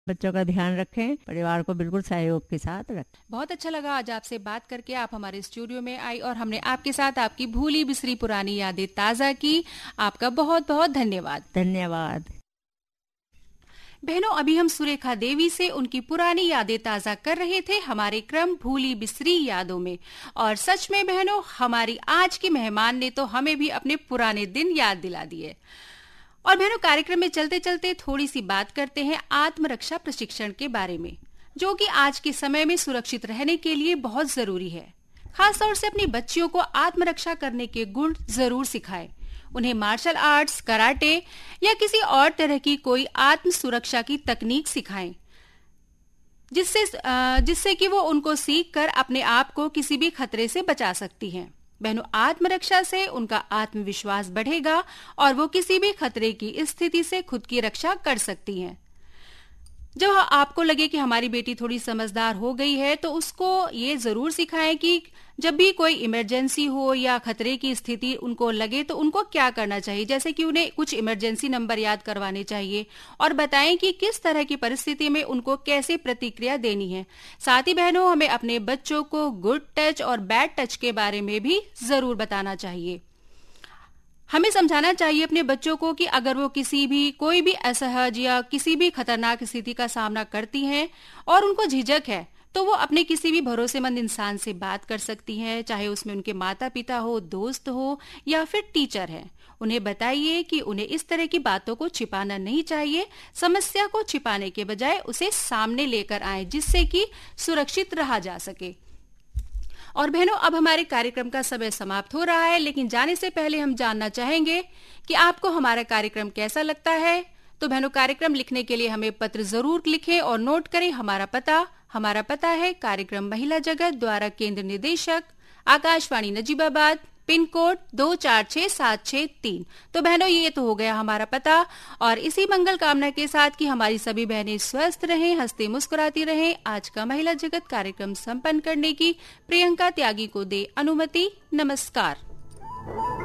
बच्चों का ध्यान रखें, परिवार को बिल्कुल सहयोग के साथ रखें। बहुत अच्छा लगा आज आपसे बात करके। आप हमारे स्टूडियो में आई और हमने आपके साथ आपकी भूली बिसरी पुरानी यादें ताज़ा की। आपका बहुत बहुत धन्यवाद। धन्यवाद। बहनों, अभी हम सुरेखा देवी से उनकी पुरानी यादें ताज़ा कर रहे थे हमारे क्रम भूली बिसरी यादों में। और सच में बहनों, हमारी आज की मेहमान ने तो हमें भी अपने पुराने दिन याद दिला दिए। और बहनों, कार्यक्रम में चलते चलते थोड़ी सी बात करते हैं आत्मरक्षा प्रशिक्षण के बारे में, जो कि आज के समय में सुरक्षित रहने के लिए बहुत जरूरी है। खासतौर से अपनी बच्चियों को आत्मरक्षा करने के गुण जरूर सिखाएं। उन्हें मार्शल आर्ट्स, कराटे या किसी और तरह की कोई आत्म सुरक्षा की तकनीक सिखाएं, जिससे कि वो उनको सीख कर अपने आप को किसी भी खतरे से बचा सकती हैं। बहनों, आत्मरक्षा से उनका आत्मविश्वास बढ़ेगा और वो किसी भी खतरे की स्थिति से खुद की रक्षा कर सकती हैं। जब आपको लगे कि हमारी बेटी थोड़ी समझदार हो गई है, तो उसको ये जरूर सिखाएं कि जब भी कोई इमरजेंसी हो या खतरे की स्थिति उनको लगे तो उनको क्या करना चाहिए। जैसे कि उन्हें कुछ इमरजेंसी नंबर याद करवाने चाहिए और बताएं कि किस तरह की परिस्थिति में उनको कैसे प्रतिक्रिया देनी है। साथ ही बहनों, हमें अपने बच्चों को गुड टच और बैड टच के बारे में भी जरूर बताना चाहिए। हमें समझाना चाहिए अपने बच्चों को कि अगर वो कोई भी असहज या किसी भी खतरनाक स्थिति का सामना करती हैं और उनको झिझक है, तो वो अपने किसी भी भरोसेमंद इंसान से बात कर सकती हैं, चाहे उसमें उनके माता पिता हो, दोस्त हो या फिर टीचर है। उन्हें बताइए कि उन्हें इस तरह की बातों को छिपाना नहीं चाहिए। समस्या को छिपाने के बजाय उसे सामने लेकर आएं, जिससे कि सुरक्षित रहा जा सके। और बहनों, अब हमारे कार्यक्रम का समय समाप्त हो रहा है, लेकिन जाने से पहले हम जानना चाहेंगे कि आपको हमारा कार्यक्रम कैसा लगता है। तो बहनों, कार्यक्रम लिखने के लिए हमें पत्र जरूर लिखें और नोट करें हमारा पता है कार्यक्रम महिला जगत, द्वारा केंद्र निदेशक, आकाशवाणी नजीबाबाद, पिन कोड 246763। तो बहनों, ये तो हो गया हमारा पता। और इसी मंगल कामना के साथ कि हमारी सभी बहनें स्वस्थ रहें, हंसती मुस्कुराती रहें, आज का महिला जगत कार्यक्रम संपन्न करने की प्रियंका त्यागी को दे अनुमति। नमस्कार।